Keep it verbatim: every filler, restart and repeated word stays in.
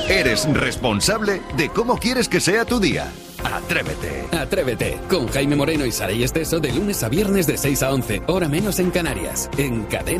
Eres responsable de cómo quieres que sea tu día. Atrévete. Atrévete con Jaime Moreno y Saray Esteso de lunes a viernes de seis a once, hora menos en Canarias, en Cadena.